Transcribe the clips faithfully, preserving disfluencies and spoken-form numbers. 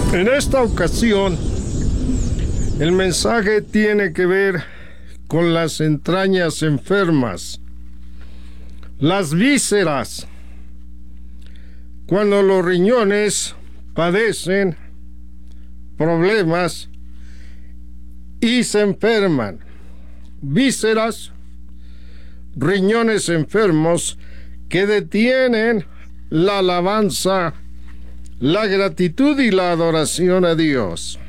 En esta ocasión, el mensaje tiene que ver con las entrañas enfermas, las vísceras. Cuando los riñones padecen problemas y se enferman, vísceras, riñones enfermos que detienen la alabanza, la gratitud y la adoración a Dios.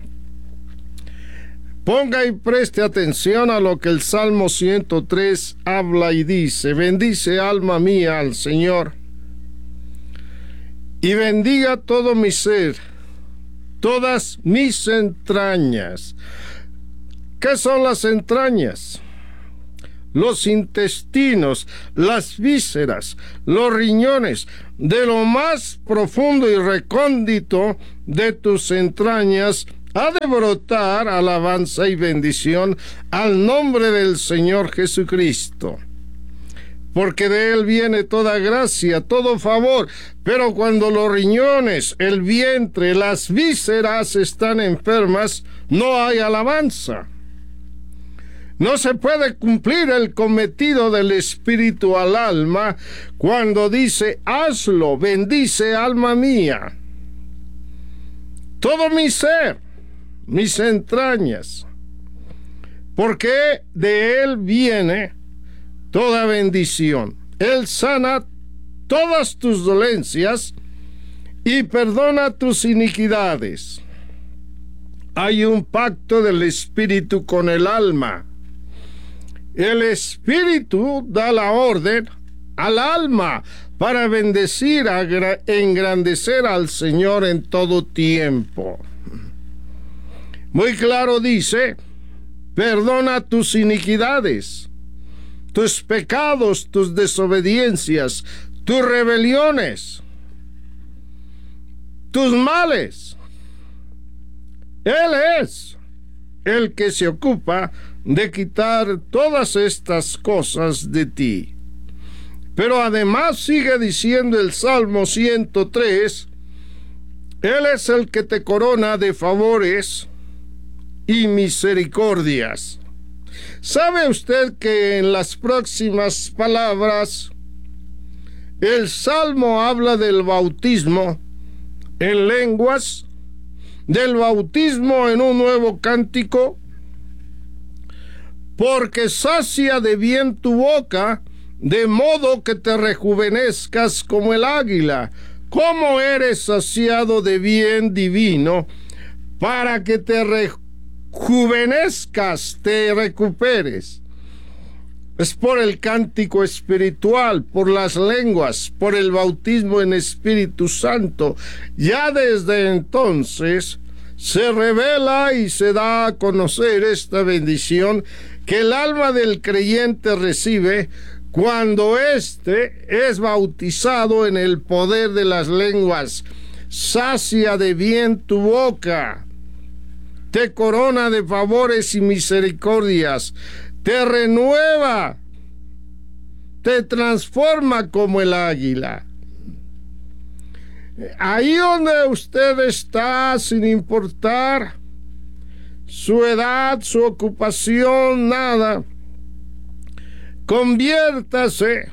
Ponga y preste atención a lo que el Salmo ciento tres habla y dice: bendice alma mía al Señor, y bendiga todo mi ser, todas mis entrañas. ¿Qué son las entrañas? Los intestinos, las vísceras, los riñones. De lo más profundo y recóndito de tus entrañas ha de brotar alabanza y bendición al nombre del Señor Jesucristo, porque de Él viene toda gracia, todo favor. Pero cuando los riñones, el vientre, las vísceras están enfermas, no hay alabanza. No se puede cumplir el cometido del Espíritu al alma cuando dice: hazlo, bendice alma mía, todo mi ser, mis entrañas, porque de Él viene toda bendición. Él sana todas tus dolencias y perdona tus iniquidades. Hay un pacto del Espíritu con el alma. El Espíritu da la orden al alma para bendecir, engrandecer al Señor en todo tiempo. Muy claro dice: perdona tus iniquidades, tus pecados, tus desobediencias, tus rebeliones, tus males. Él es el que se ocupa de quitar todas estas cosas de ti. Pero además sigue diciendo el Salmo ciento tres, Él es el que te corona de favores y misericordias. ¿Sabe usted que en las próximas palabras el Salmo habla del bautismo en lenguas, del bautismo en un nuevo cántico? Porque sacia de bien tu boca, de modo que te rejuvenezcas como el águila. ¿Cómo eres saciado de bien divino? Para que te rejuvenezcas, te recuperes. Es por el cántico espiritual, por las lenguas, por el bautismo en Espíritu Santo. Ya desde entonces se revela y se da a conocer esta bendición que el alma del creyente recibe cuando éste es bautizado en el poder de las lenguas. Sacia de bien tu boca, te corona de favores y misericordias, te renueva, te transforma como el águila. Ahí donde usted está, sin importar su edad, su ocupación, nada, conviértase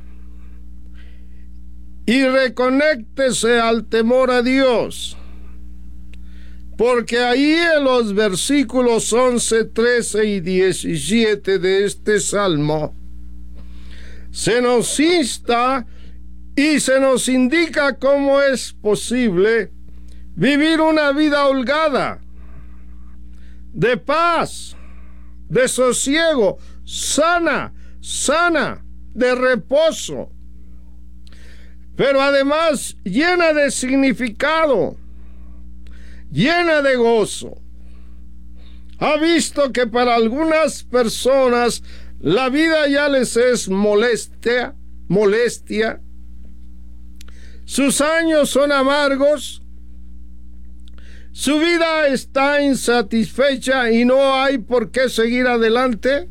y reconéctese al temor a Dios, porque ahí en los versículos once, trece y diecisiete de este salmo se nos insta y se nos indica cómo es posible vivir una vida holgada, de paz, de sosiego, sana, sana, de reposo, pero además llena de significado, llena de gozo. Ha visto que para algunas personas la vida ya les es molestia, molestia, sus años son amargos, su vida está insatisfecha y no hay por qué seguir adelante.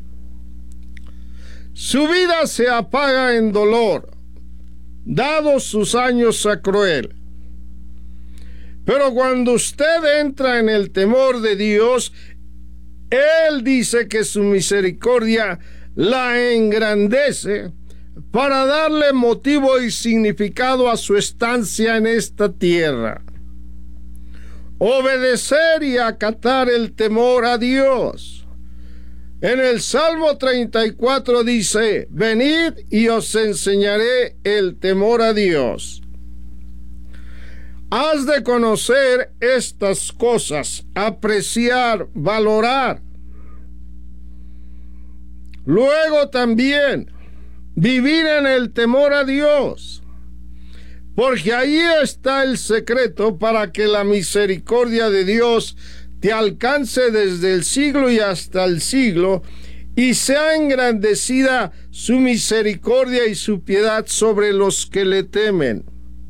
Su vida se apaga en dolor, dados sus años a cruel. Pero cuando usted entra en el temor de Dios, Él dice que su misericordia la engrandece para darle motivo y significado a su estancia en esta tierra. Obedecer y acatar el temor a Dios. En el Salmo treinta y cuatro dice: venid y os enseñaré el temor a Dios. Has de conocer estas cosas, apreciar, valorar. Luego también vivir en el temor a Dios, porque ahí está el secreto para que la misericordia de Dios te alcance desde el siglo y hasta el siglo, y sea engrandecida su misericordia y su piedad sobre los que le temen,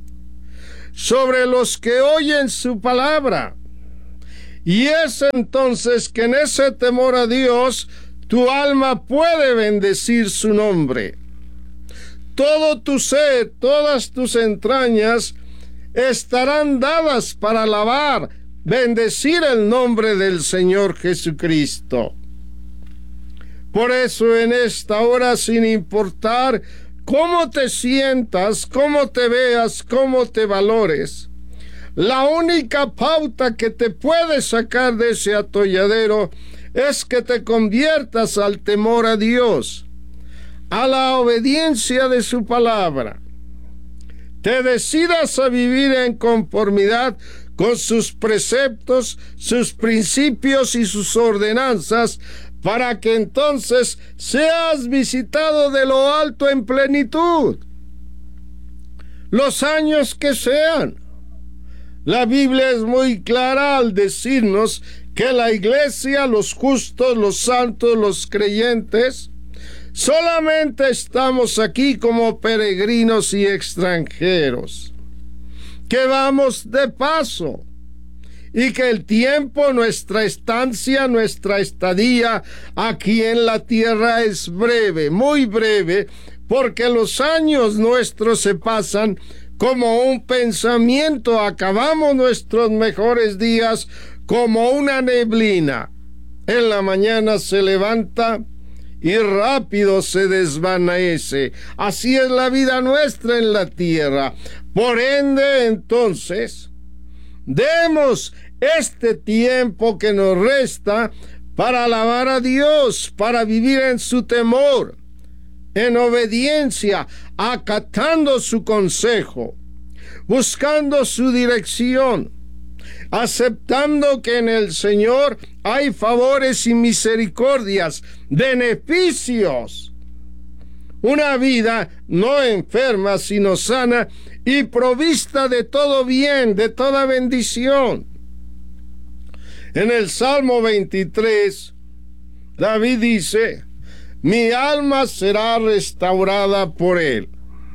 sobre los que oyen su palabra. Y es entonces que en ese temor a Dios tu alma puede bendecir su nombre. Todo tu ser, todas tus entrañas estarán dadas para alabar, bendecir el nombre del Señor Jesucristo. Por eso en esta hora, sin importar cómo te sientas, cómo te veas, cómo te valores, la única pauta que te puede sacar de ese atolladero es que te conviertas al temor a Dios, a la obediencia de su palabra. Te decidas a vivir en conformidad con sus preceptos, sus principios y sus ordenanzas, para que entonces seas visitado de lo alto en plenitud, los años que sean. La Biblia es muy clara al decirnos que la iglesia, los justos, los santos, los creyentes, solamente estamos aquí como peregrinos y extranjeros, que vamos de paso, y que el tiempo, nuestra estancia, nuestra estadía aquí en la tierra es breve, muy breve, porque los años nuestros se pasan como un pensamiento. Acabamos nuestros mejores días como una neblina. En la mañana se levanta y rápido se desvanece. Así es la vida nuestra en la tierra. Por ende, entonces, demos este tiempo que nos resta para alabar a Dios, para vivir en su temor, en obediencia, acatando su consejo, buscando su dirección, aceptando que en el Señor hay favores y misericordias, beneficios. Una vida no enferma, sino sana y provista de todo bien, de toda bendición. En el Salmo veintitrés, David dice: mi alma será restaurada por él.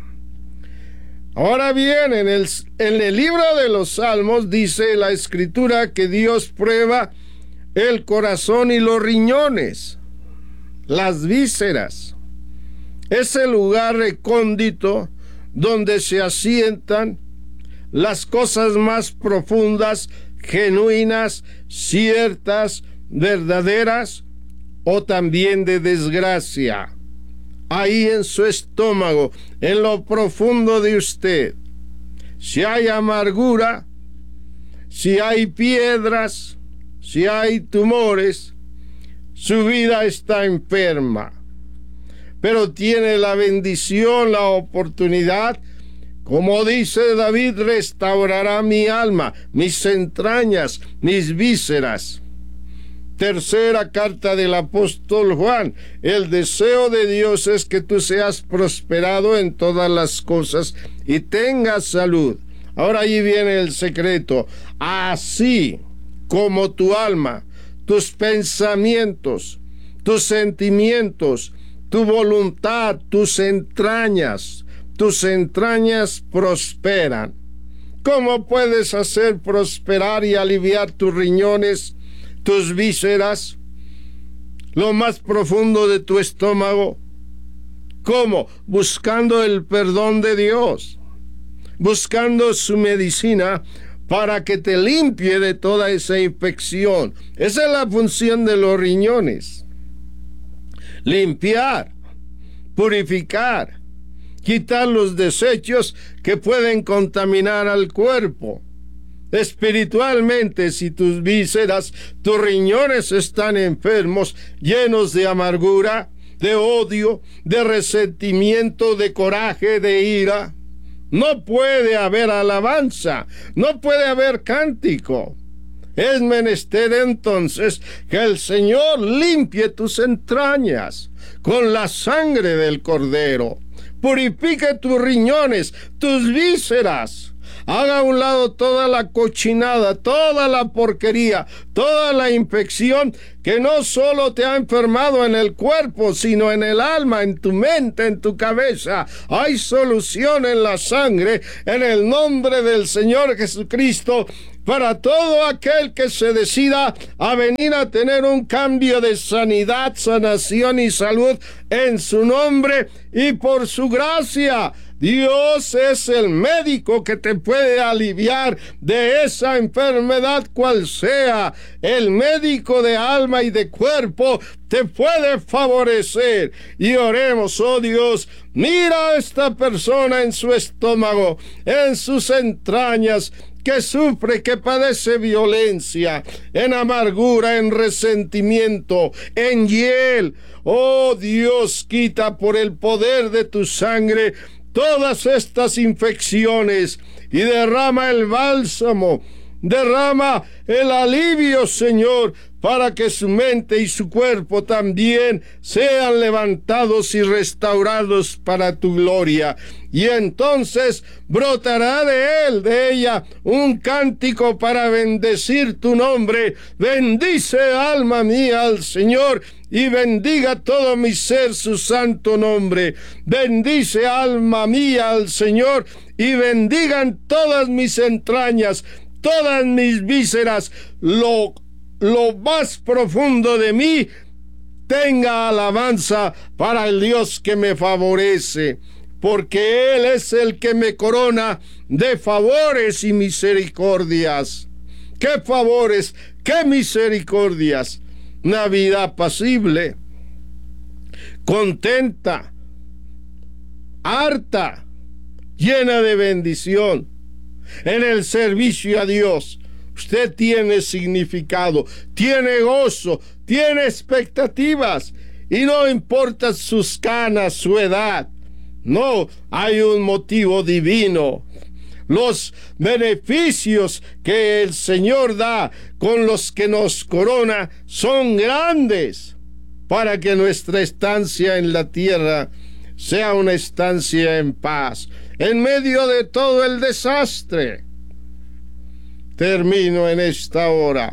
Ahora bien, en el, en el libro de los Salmos dice la Escritura que Dios prueba el corazón y los riñones, las vísceras, ese lugar recóndito donde se asientan las cosas más profundas, genuinas, ciertas, verdaderas, o también de desgracia. Ahí en su estómago, en lo profundo de usted, si hay amargura, si hay piedras, si hay tumores, su vida está enferma. Pero tiene la bendición, la oportunidad. Como dice David, restaurará mi alma, mis entrañas, mis vísceras. Tercera carta del apóstol Juan: el deseo de Dios es que tú seas prosperado en todas las cosas y tengas salud. Ahora ahí viene el secreto. Así como tu alma, tus pensamientos, tus sentimientos, tu voluntad, tus entrañas, tus entrañas prosperan. ¿Cómo puedes hacer prosperar y aliviar tus riñones, tus vísceras, lo más profundo de tu estómago? ¿Cómo? Buscando el perdón de Dios, buscando su medicina para que te limpie de toda esa infección. Esa es la función de los riñones. Limpiar, purificar, quitar los desechos que pueden contaminar al cuerpo. Espiritualmente, si tus vísceras, tus riñones están enfermos, llenos de amargura, de odio, de resentimiento, de coraje, de ira, no puede haber alabanza, no puede haber cántico. Es menester entonces que el Señor limpie tus entrañas con la sangre del Cordero, purifique tus riñones, tus vísceras. Haga a un lado toda la cochinada, toda la porquería, toda la infección que no solo te ha enfermado en el cuerpo, sino en el alma, en tu mente, en tu cabeza. Hay solución en la sangre, en el nombre del Señor Jesucristo, para todo aquel que se decida a venir a tener un cambio de sanidad, sanación y salud en su nombre y por su gracia. Dios es el médico que te puede aliviar de esa enfermedad cual sea. El médico de alma y de cuerpo te puede favorecer. Y oremos, oh Dios, mira a esta persona en su estómago, en sus entrañas, que sufre, que padece violencia, en amargura, en resentimiento, en hiel. Oh Dios, quita por el poder de tu sangre todas estas infecciones y derrama el bálsamo, derrama el alivio, Señor, para que su mente y su cuerpo también sean levantados y restaurados para tu gloria. Y entonces brotará de él, de ella, un cántico para bendecir tu nombre. Bendice, alma mía, al Señor, y bendiga todo mi ser su santo nombre. Bendice, alma mía, al Señor, y bendigan todas mis entrañas, todas mis vísceras, lo, lo más profundo de mí, tenga alabanza para el Dios que me favorece, porque Él es el que me corona de favores y misericordias. ¡Qué favores, qué misericordias! Una vida apacible, contenta, harta, llena de bendición. En el servicio a Dios, usted tiene significado, tiene gozo, tiene expectativas, y no importa sus canas, su edad. No, hay un motivo divino. Los beneficios que el Señor da con los que nos corona son grandes para que nuestra estancia en la tierra sea una estancia en paz, en medio de todo el desastre. Termino en esta hora.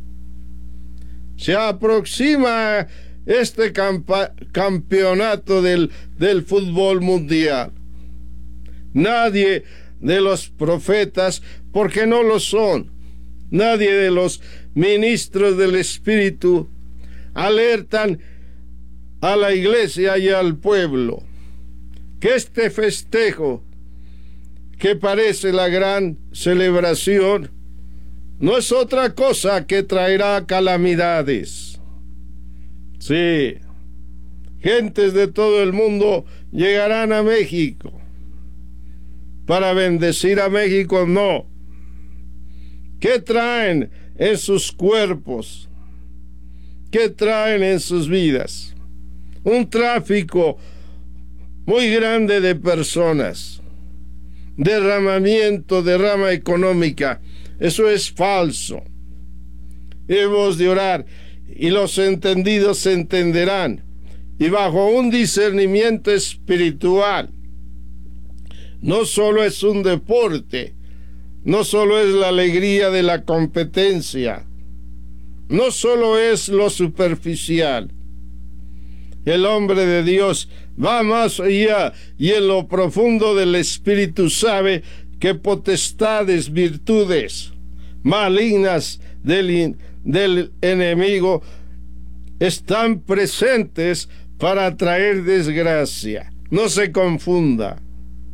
Se aproxima este campa- campeonato del, del fútbol mundial. Nadie de los profetas, porque no lo son, nadie de los ministros del Espíritu alertan a la iglesia y al pueblo que este festejo, que parece la gran celebración, no es otra cosa que traerá calamidades. Sí, gentes de todo el mundo llegarán a México. Para bendecir a México, no. ¿Qué traen en sus cuerpos? ¿Qué traen en sus vidas? Un tráfico muy grande de personas, derramamiento de rama económica. Eso es falso. Hemos de orar, y los entendidos se entenderán, y bajo un discernimiento espiritual. No solo es un deporte, no solo es la alegría de la competencia, no solo es lo superficial. El hombre de Dios va más allá, y en lo profundo del espíritu sabe que potestades, virtudes malignas del, del enemigo están presentes para traer desgracia. No se confunda.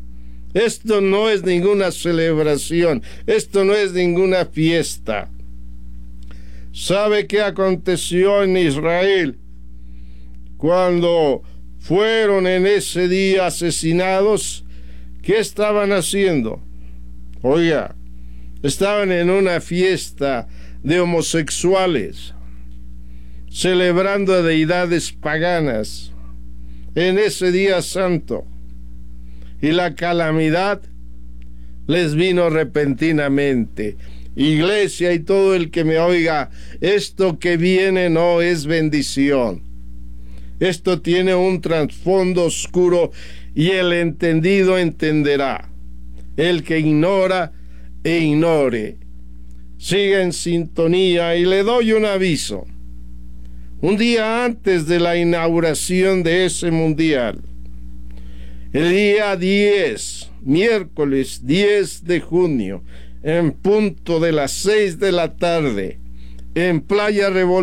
Esto no es ninguna celebración, esto no es ninguna fiesta. ¿Sabe qué aconteció en Israel cuando fueron en ese día asesinados? ¿Qué estaban haciendo? Oiga, estaban en una fiesta de homosexuales, celebrando a deidades paganas en ese día santo. Y la calamidad les vino repentinamente. Iglesia y todo el que me oiga, esto que viene no es bendición. Esto tiene un trasfondo oscuro y el entendido entenderá. El que ignora e ignore. Siga en sintonía y le doy un aviso. Un día antes de la inauguración de ese mundial, el día diez, miércoles diez de junio, en punto de las seis de la tarde, en Playa Revolución,